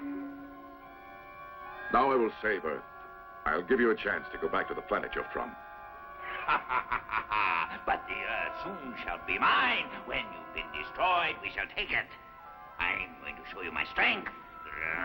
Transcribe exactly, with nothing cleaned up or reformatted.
Now I will save Earth. I'll give you a chance to go back to the planet you're from. But the Earth soon shall be mine. When you've been destroyed, we shall take it. I'm going to show you my strength.